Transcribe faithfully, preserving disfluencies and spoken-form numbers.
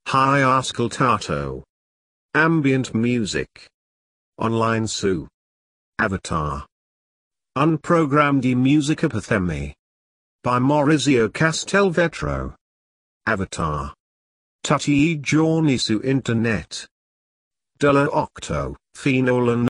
Hai ascoltato. Ambient music. Online su. Avatar. Unprogrammed musica per themi. By Maurizio Castelvetro. Avatar. Tutti I giorni su internet. Della otto, fino alla